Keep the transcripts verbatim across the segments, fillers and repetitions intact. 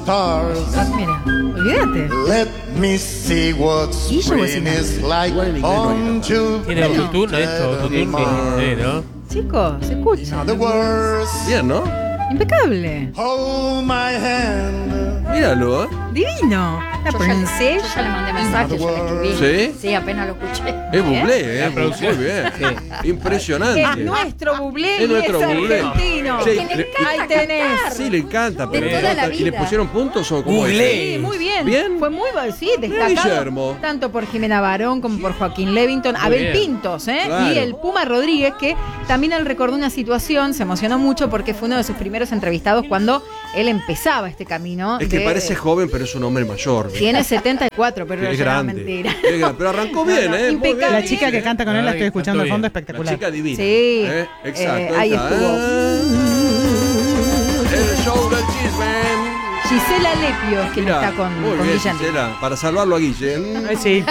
stars. Ah, mira, olvídate. Let me see what spring is like on Tiene autotune esto, autotune. Sí, ¿no? Chicos, se escucha. The words. Bien, ¿no? Impecable. Hold my hand. Míralo, ¿eh? Divino. La Yo ya, le, yo pronunciation. ya le mandé mensaje, yo le escribí. ¿Sí? Sí, apenas lo escuché. Es Bublé, ¿eh? La Muy producción. bien. Sí. Impresionante. Es nuestro Bublé Es y nuestro es Bublé. argentino. Sí, Que le le- encanta Ahí tenés. cantar. Sí, le encanta. De Pero toda la ¿Y le vida. pusieron puntos o cómo Bublé. Sí, muy bien. Bien. Fue muy sí, destacado. Guillermo. Tanto por Jimena Barón como por Joaquín Levington, Abel bien. Pintos, ¿eh? Claro. Y el Puma Rodríguez, que también él recordó una situación, se emocionó mucho porque fue uno de sus primeros entrevistados cuando él empezaba este camino. Es que de- parece joven, pero es un hombre mayor. ¿viste? Tiene setenta y cuatro, pero Es no grande. mentira. Es grande, pero arrancó bien, No, no, ¿eh? Muy bien. impecable. La chica que canta con él la estoy Ay, escuchando al cantó fondo, bien. La espectacular. chica divina. Sí. ¿eh? Exacto. Eh, ahí está. estuvo. El show del chisme. Gisela Lepio, que Mirá, está con, muy con bien, Guillén. Gisela, para salvarlo a Guillén. Ay, sí.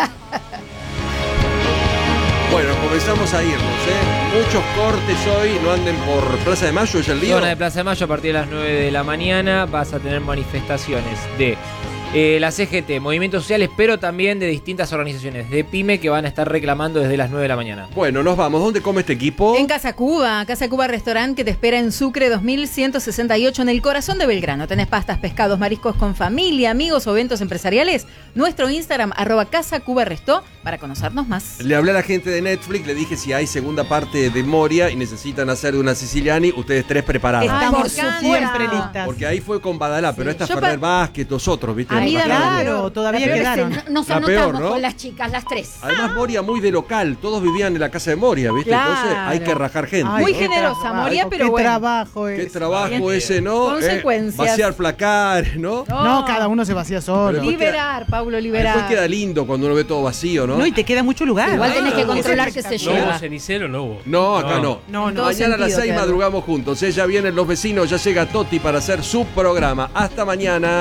Bueno, comenzamos a irnos, ¿eh? Muchos cortes hoy, no anden por Plaza de Mayo, es el día. Zona de Plaza de Mayo a partir de las nueve de la mañana vas a tener manifestaciones de eh, la C G T, movimientos sociales, pero también de distintas organizaciones de PYME que van a estar reclamando desde las nueve de la mañana. Bueno, nos vamos. ¿Dónde come este equipo? En Casa Cuba, Casa Cuba Restaurant que te espera en Sucre dos mil ciento sesenta y ocho en el corazón de Belgrano. Tenés pastas, pescados, mariscos con familia, amigos o eventos empresariales. Nuestro Instagram, arroba Casa Cuba Restó, para conocernos más. Le hablé a la gente de Netflix, le dije si hay segunda parte de Moria y necesitan hacer de una siciliani, ustedes tres preparadas. Ay, Estamos por supuesto. siempre listas. Porque ahí fue con Badalá, pero esta Yo Ferrer pa- Vázquez, nosotros, ¿viste? A mí Bastante. dame- Claro, todavía La peor es quedaron. No- Nos La anotamos peor, ¿no? con las chicas, las tres. Además, Moria muy de local, todos vivían en la casa de Moria, ¿viste? Claro. Entonces hay que rajar gente. Ay, Muy qué generosa, trabajo, Moria, pero qué bueno. trabajo Qué es. trabajo ese, ¿no? Consecuencias. Eh, vaciar placar, ¿no? No, cada uno se vacía solo. Pero- Liberar, Paulo, liberar. Después queda lindo cuando uno ve todo vacío, ¿no? No, y te queda mucho lugar. Igual tenés que Ah, controlar que se ¿No hubo lleva. cenicero? No hubo. No, acá no. No, En no. todo Mañana a las sentido, seis claro. madrugamos juntos. ¿eh? Ya vienen los vecinos, ya llega Toti para hacer su programa. Hasta mañana.